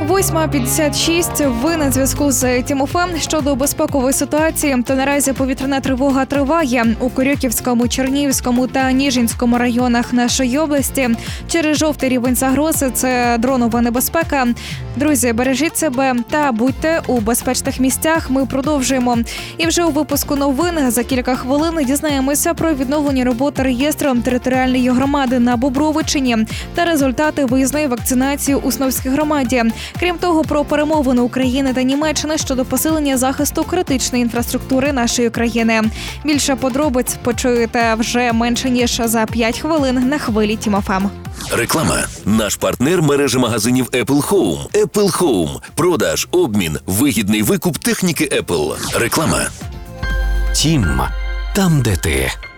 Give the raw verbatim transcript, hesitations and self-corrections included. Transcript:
восьма п'ятдесят шість. Ви на зв'язку з Тімофем. Щодо безпекової ситуації, то наразі повітряна тривога триває у Корюківському, Чернігівському та Ніжинському районах нашої області. Через жовтий рівень загрози – це дронова небезпека. Друзі, бережіть себе та будьте у безпечних місцях. Ми продовжуємо. І вже у випуску новин за кілька хвилин дізнаємося про відновлення роботи реєстру територіальної громади на Бобровичині та результати виїзної вакцинації у Сновській громаді. Крім того, про перемовини України та Німеччини щодо посилення захисту критичної інфраструктури нашої країни. Більше подробиць почуєте вже менше ніж за п'ять хвилин на хвилі Тімофем. Реклама. Наш партнер – мережа магазинів Apple Home. Apple Home. Продаж, обмін, вигідний викуп техніки Apple. Реклама. Тім. Там, де ти.